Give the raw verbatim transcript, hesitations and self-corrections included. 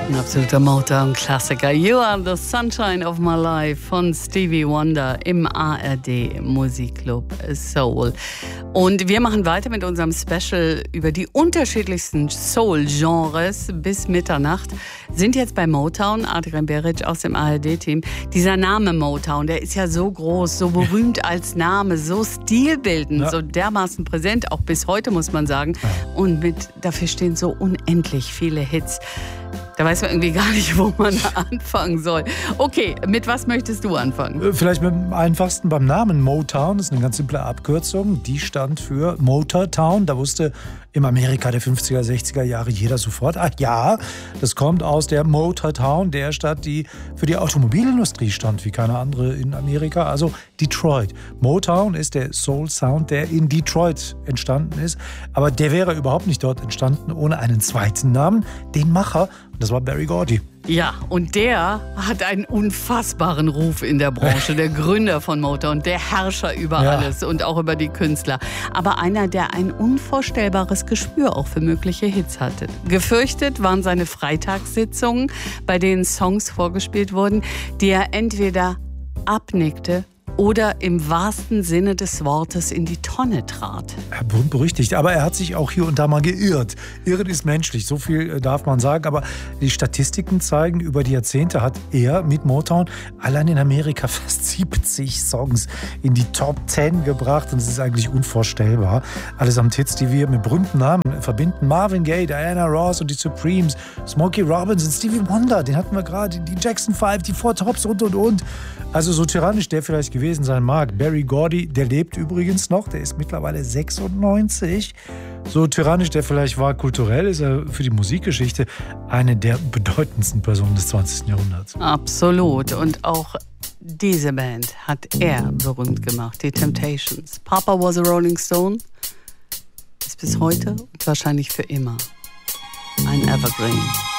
Ein absoluter Motown-Klassiker. You Are the Sunshine of My Life von Stevie Wonder im A R D Musikclub Soul. Und wir machen weiter mit unserem Special über die unterschiedlichsten Soul-Genres bis Mitternacht. Sind jetzt bei Motown, Adrian Beric aus dem A R D-Team. Dieser Name Motown, der ist ja so groß, so berühmt als Name, so stilbildend, ja. so dermaßen präsent, auch bis heute muss man sagen. Und mit, dafür stehen so unendlich viele Hits. Da weiß man irgendwie gar nicht, wo man anfangen soll. Okay, mit was möchtest du anfangen? Vielleicht mit dem einfachsten beim Namen Motown. Das ist eine ganz simple Abkürzung. Die stand für Motortown. Da wusste im Amerika der fünfziger, sechziger Jahre jeder sofort, ach ja, das kommt aus der Motortown, der Stadt, die für die Automobilindustrie stand, wie keine andere in Amerika, also Detroit. Motown ist der Soul-Sound, der in Detroit entstanden ist. Aber der wäre überhaupt nicht dort entstanden ohne einen zweiten Namen, den Macher. Das war Berry Gordy. Ja, und der hat einen unfassbaren Ruf in der Branche. Der Gründer von Motown, der Herrscher über ja. alles und auch über die Künstler. Aber einer, der ein unvorstellbares Gespür auch für mögliche Hits hatte. Gefürchtet waren seine Freitagssitzungen, bei denen Songs vorgespielt wurden, die er entweder abnickte oder im wahrsten Sinne des Wortes in die Tonne trat. Berüchtigt, aber er hat sich auch hier und da mal geirrt. Irren ist menschlich, so viel darf man sagen. Aber die Statistiken zeigen, über die Jahrzehnte hat er mit Motown allein in Amerika fast siebzig Songs in die Top zehn gebracht. Und es ist eigentlich unvorstellbar. Allesamt Hits, die wir mit berühmten Namen verbinden. Marvin Gaye, Diana Ross und die Supremes, Smokey Robinson, Stevie Wonder, den hatten wir gerade, die Jackson Five, die Four Tops und, und, und. Also so tyrannisch der vielleicht gewesen sein mag. Berry Gordy, der lebt übrigens noch, der ist mittlerweile sechsundneunzig. So tyrannisch der vielleicht war, kulturell ist er für die Musikgeschichte eine der bedeutendsten Personen des zwanzigsten Jahrhunderts. Absolut. Und auch diese Band hat er berühmt gemacht, die Temptations. Papa was a Rolling Stone ist bis heute und wahrscheinlich für immer ein Evergreen.